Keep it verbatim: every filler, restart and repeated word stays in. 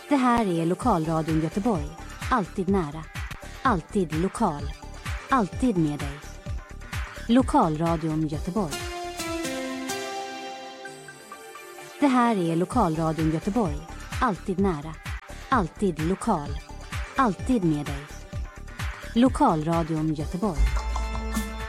Det här är Lokalradion Göteborg. Alltid nära. Alltid lokal. Alltid med dig. Lokalradion Göteborg. Det här är Lokalradion Göteborg. Alltid nära. Alltid lokal. Alltid med dig. Lokalradion Göteborg.